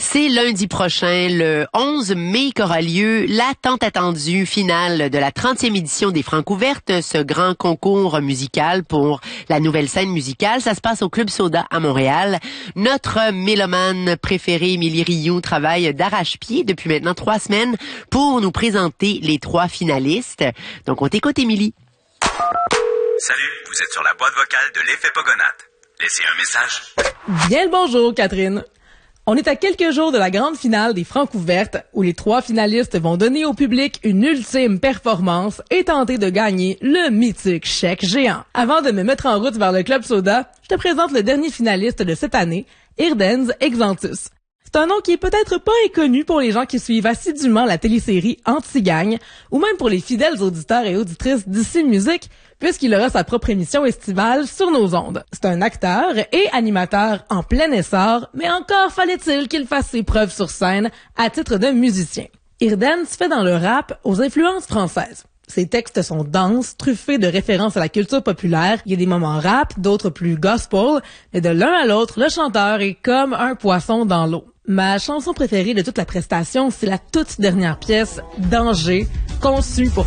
C'est lundi prochain, le 11 mai, qu'aura lieu la tant attendue finale de la 30e édition des Francs ouvertes, ce grand concours musical pour la nouvelle scène musicale. Ça se passe au Club Soda à Montréal. Notre mélomane préférée, Émilie Rioux, travaille d'arrache-pied depuis maintenant 3 semaines pour nous présenter les 3 finalistes. Donc, on t'écoute, Émilie. Salut, vous êtes sur la boîte vocale de l'effet Pogonate. Laissez un message. Bien le bonjour, Catherine. On est à quelques jours de la grande finale des Francs ouvertes, où les 3 finalistes vont donner au public une ultime performance et tenter de gagner le mythique chèque géant. Avant de me mettre en route vers le Club Soda, je te présente le dernier finaliste de cette année, Irdens Exantus. C'est un nom qui est peut-être pas inconnu pour les gens qui suivent assidûment la télésérie Anti-Gang, ou même pour les fidèles auditeurs et auditrices d'Ici Musique, puisqu'il aura sa propre émission estivale sur nos ondes. C'est un acteur et animateur en plein essor, mais encore fallait-il qu'il fasse ses preuves sur scène à titre de musicien. Irdens fait dans le rap aux influences françaises. Ses textes sont denses, truffés de références à la culture populaire. Il y a des moments rap, d'autres plus gospel, mais de l'un à l'autre, le chanteur est comme un poisson dans l'eau. Ma chanson préférée de toute la prestation, c'est la toute dernière pièce, Danger, conçue pour